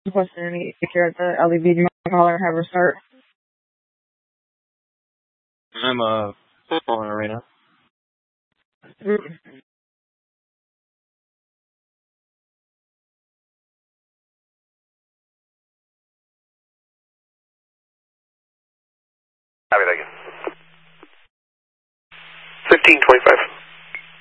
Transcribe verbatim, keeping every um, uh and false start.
Question any here at the L E V. Do you want to call her and have her start? I'm uh calling Arena. Mm-hmm. Copy that again. fifteen twenty-five.